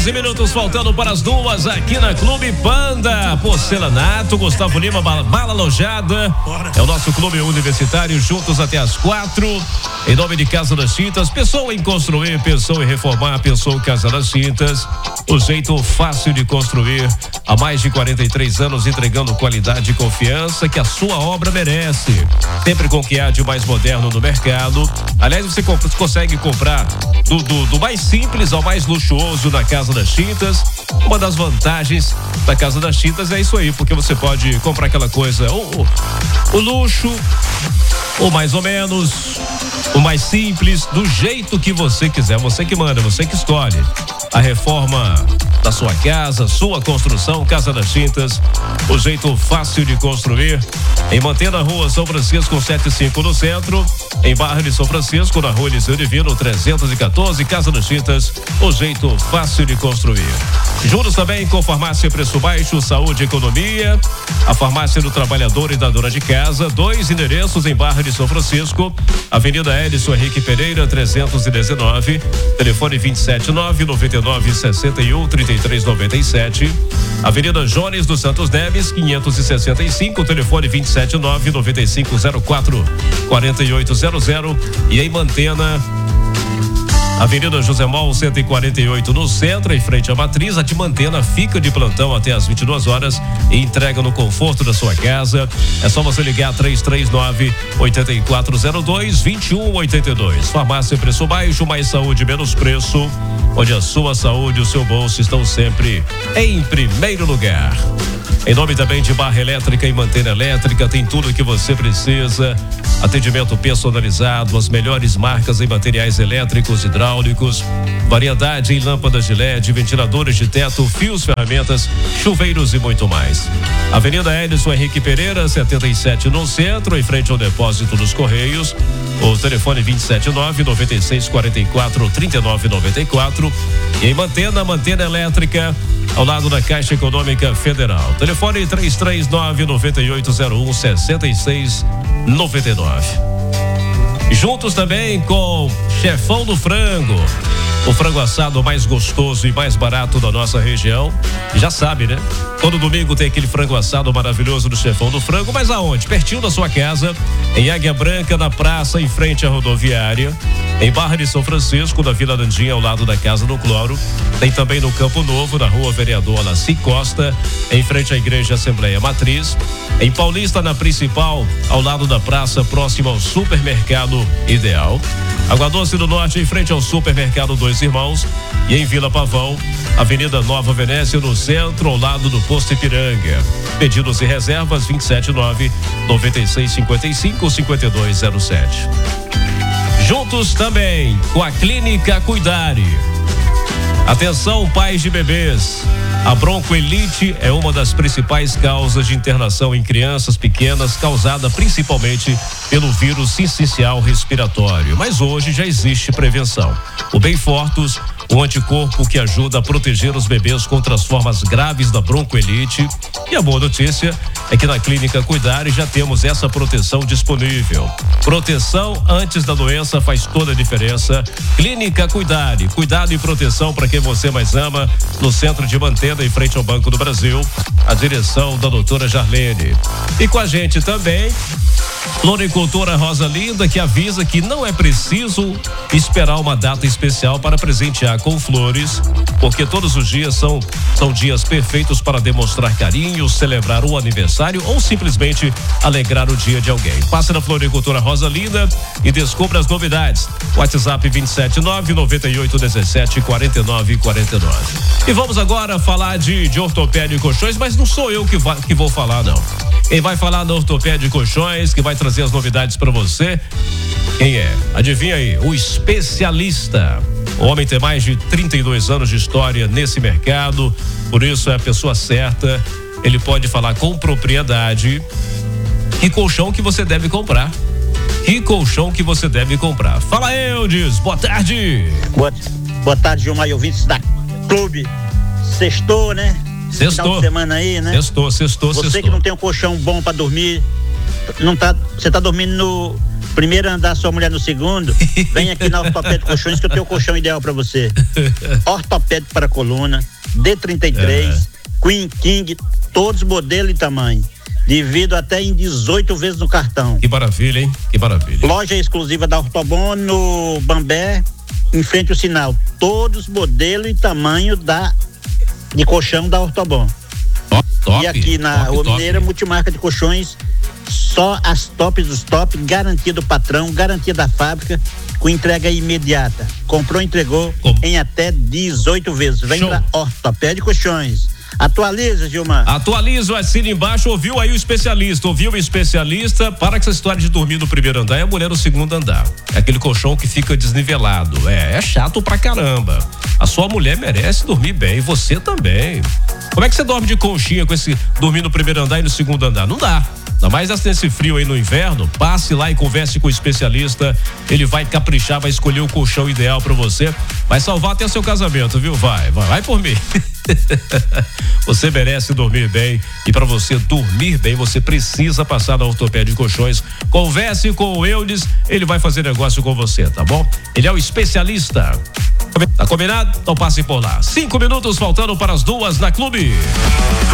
11 minutos faltando para as 2 aqui na Clube Panda. Porcelanato, Gustavo Lima, Bala Alojada. É o nosso clube universitário, juntos até as 4. Em nome de Casa das Tintas, pensou em construir, pensou em reformar, pensou em Casa das Tintas. O jeito fácil de construir. Há mais de 43 anos entregando qualidade e confiança que a sua obra merece. Sempre com o que há de mais moderno no mercado. Aliás, você consegue comprar do mais simples ao mais luxuoso na Casa das Tintas. Uma das vantagens da Casa das Tintas é isso aí, porque você pode comprar aquela coisa, o luxo, ou mais ou menos, o mais simples, do jeito que você quiser. Você que manda, você que escolhe. A reforma da sua casa, sua construção, Casa das Tintas, o jeito fácil de construir. Em Mantena, Rua São Francisco 75 no centro. Em Barra de São Francisco, na Rua Eliseu Divino 314, Casa das Tintas, o jeito fácil de construir. Juntos também com Farmácia Preço Baixo, Saúde e Economia, a Farmácia do Trabalhador e da Dona de Casa, 2 endereços em Barra de São Francisco, Avenida Edson Henrique Pereira 319, telefone 279-9961-3397, Avenida Jones dos Santos Neves 565, telefone 279-9504-4800, e em Mantena, Avenida José Mol 148 no centro, em frente à Matriz. A de Mantena fica de plantão até as 22 horas e entrega no conforto da sua casa. É só você ligar 339-8402-2182. Farmácia Preço Baixo, mais saúde, menos preço, onde a sua saúde e o seu bolso estão sempre em primeiro lugar. Em nome também de Barra Elétrica e Mantena Elétrica, tem tudo o que você precisa. Atendimento personalizado, as melhores marcas em materiais elétricos, hidráulicos, variedade em lâmpadas de LED, ventiladores de teto, fios, ferramentas, chuveiros e muito mais. Avenida Edson Henrique Pereira, 77 no centro, em frente ao depósito dos Correios. O telefone 279-9644-3994. E em Mantena Elétrica, ao lado da Caixa Econômica Federal. Telefone 339-9801-6699. Juntos também com Chefão do Frango, o frango assado mais gostoso e mais barato da nossa região. Já sabe, né? Todo domingo tem aquele frango assado maravilhoso do Chefão do Frango, mas aonde? Pertinho da sua casa, em Águia Branca, na praça, em frente à rodoviária. Em Barra de São Francisco, da Vila Landinha, ao lado da Casa do Cloro. Tem também no Campo Novo, na Rua Vereador Alaci Costa, em frente à Igreja Assembleia Matriz. Em Paulista, na Principal, ao lado da praça, próximo ao Supermercado Ideal. Água Doce do Norte, em frente ao Supermercado Dois Irmãos. E em Vila Pavão, Avenida Nova Venécia, no centro, ao lado do Posto Ipiranga. Pedidos e reservas 279-9655-5207. Juntos também com a Clínica Cuidare. Atenção, pais de bebês. A broncoelite é uma das principais causas de internação em crianças pequenas, causada principalmente pelo vírus sincicial respiratório. Mas hoje já existe prevenção. O Beyfortus, um anticorpo que ajuda a proteger os bebês contra as formas graves da broncoelite. E a boa notícia é que na Clínica Cuidare já temos essa proteção disponível. Proteção antes da doença faz toda a diferença. Clínica Cuidare, cuidado e proteção para quem você mais ama, no centro de Mantena, em frente ao Banco do Brasil. A direção da doutora Jarlene. E com a gente também, Floricultura Rosa Linda, que avisa que não é preciso esperar uma data especial para presentear com flores, porque todos os dias são dias perfeitos para demonstrar carinho, celebrar um aniversário ou simplesmente alegrar o dia de alguém. Passe na Floricultura Rosa Linda e descubra as novidades. WhatsApp 279-9817-4949. E vamos agora falar de Ortopédia e Colchões, mas não sou eu que vou falar, não. Quem vai falar da Ortopédia e Colchões, que vai trazer as novidades para você, quem é? Adivinha aí? O especialista. O homem tem mais de 32 anos de história nesse mercado, por isso é a pessoa certa. Ele pode falar com propriedade que colchão que você deve comprar. Que colchão que você deve comprar. Fala, Eudes, boa tarde. Boa tarde, Gilmar e ouvintes da Clube. Sextou, né? Sextou. Final de semana aí, né? Sextou. Você que não tem um colchão bom pra dormir, você tá dormindo primeiro andar, sua mulher no segundo, vem aqui na Ortopédico Colchões que eu tenho o colchão ideal para você. Ortopédico para coluna, D33, Queen King, todos modelo e tamanho. Divido até em 18 vezes no cartão. Que maravilha, hein? Que maravilha. Loja exclusiva da Ortobon no Bambé, em frente ao sinal. Todos modelo e tamanho de colchão da Ortobon. Top, e aqui na Rua Mineira, multimarca de colchões, só as tops dos top, garantia do patrão, garantia da fábrica, com entrega imediata. Comprou, entregou em até 18 vezes. Vem pra Ortopédico Colchões. Atualiza, Gilmar. Atualiza, assina embaixo, ouviu aí o especialista, para com essa história de dormir no primeiro andar e a mulher no segundo andar. É aquele colchão que fica desnivelado. É chato pra caramba. A sua mulher merece dormir bem, você também. Como é que você dorme de conchinha com esse dormir no primeiro andar e no segundo andar? Não dá. Ainda mais nesse frio aí no inverno, passe lá e converse com o especialista. Ele vai caprichar, vai escolher o colchão ideal pra você. Vai salvar até o seu casamento, viu? Vai por mim. Você merece dormir bem e para você dormir bem, você precisa passar na Ortopédico Colchões. Converse com o Eudes, ele vai fazer negócio com você, tá bom? Ele é o especialista. Tá combinado? Então passe por lá. 5 minutos faltando para as 2 na Clube.